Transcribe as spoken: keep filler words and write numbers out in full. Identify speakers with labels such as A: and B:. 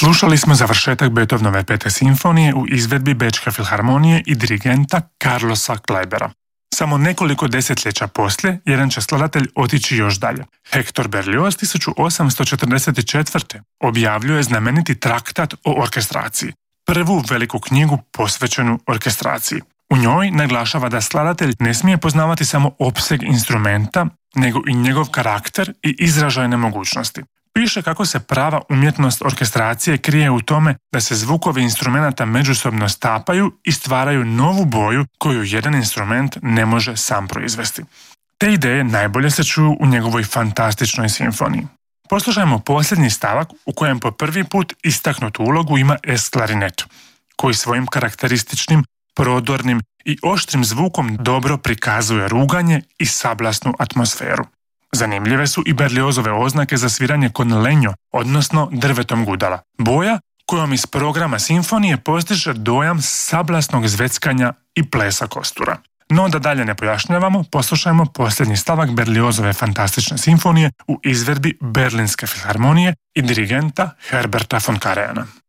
A: Slušali smo završetak Beethovenove pete simfonije u izvedbi Bečke filharmonije i dirigenta Carlosa Kleibera. Samo nekoliko desetljeća poslije, jedan će skladatelj otići još dalje. Hector Berlioz tisuću osamsto četrdeset četvrte. objavljuje znameniti traktat o orkestraciji, prvu veliku knjigu posvećenu orkestraciji. U njoj naglašava da skladatelj ne smije poznavati samo opseg instrumenta, nego i njegov karakter i izražajne mogućnosti. Piše kako se prava umjetnost orkestracije krije u tome da se zvukovi instrumenata međusobno stapaju i stvaraju novu boju koju jedan instrument ne može sam proizvesti. Te ideje najbolje se čuju u njegovoj fantastičnoj simfoniji. Poslušajmo posljednji stavak u kojem po prvi put istaknutu ulogu ima es-klarinet, koji svojim karakterističnim, prodornim i oštrim zvukom dobro prikazuje ruganje i sablasnu atmosferu. Zanimljive su i Berliozove oznake za sviranje con legno, odnosno drvetom gudala. Boja kojom iz programa simfonije postiže dojam sablasnog zveckanja i plesa kostura. No da dalje ne pojašnjavamo, poslušajmo posljednji stavak Berliozove fantastične simfonije u izvedbi Berlinske filharmonije i dirigenta Herberta von Karajan.